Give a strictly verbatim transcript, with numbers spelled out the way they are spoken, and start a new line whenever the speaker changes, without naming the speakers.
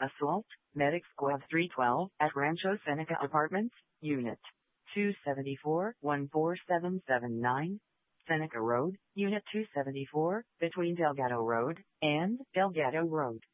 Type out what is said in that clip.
Assault, Medic Squad three twelve at Rancho Seneca Apartments, Unit two seventy-four, one four seven seven nine, Seneca Road, Unit two seventy-four, between Delgado Road and Delgado Road.